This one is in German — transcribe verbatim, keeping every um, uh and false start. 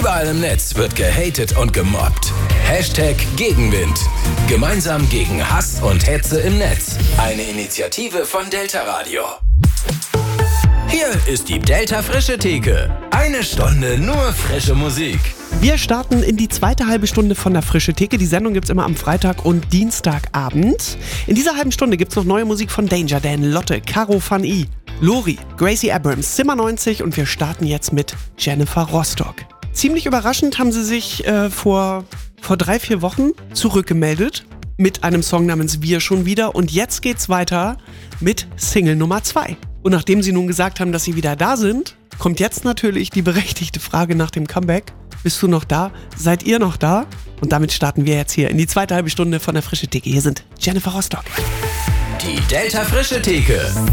Überall im Netz wird gehatet und gemobbt. Hashtag Gegenwind. Gemeinsam gegen Hass und Hetze im Netz. Eine Initiative von Delta Radio. Hier ist die Delta Frische Theke. Eine Stunde nur frische Musik. Wir starten in die zweite halbe Stunde von der Frische Theke. Die Sendung gibt's immer am Freitag und Dienstagabend. In dieser halben Stunde gibt's noch neue Musik von Danger Dan, Lotte, Caro van I, Lori, Gracie Abrams, Zimmer neunzig und wir starten jetzt mit Jennifer Rostock. Ziemlich überraschend haben sie sich äh, vor, vor drei, vier Wochen zurückgemeldet mit einem Song namens Wir schon wieder und jetzt geht's weiter mit Single Nummer zwei. Und nachdem sie nun gesagt haben, dass sie wieder da sind, kommt jetzt natürlich die berechtigte Frage nach dem Comeback. Bist du noch da? Seid ihr noch da? Und damit starten wir jetzt hier in die zweite halbe Stunde von der Frische Theke. Hier sind Jennifer Rostock. Die Delta Frische Theke.